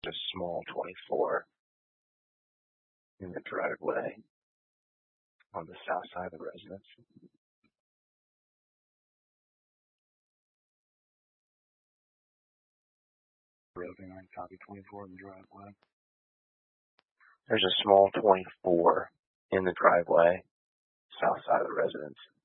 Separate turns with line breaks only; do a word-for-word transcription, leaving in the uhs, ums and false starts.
a small twenty-four in the driveway on the south side of the residence.
Roving on copy twenty-four in the driveway.
There's a small twenty-four in the driveway, south side of the residence.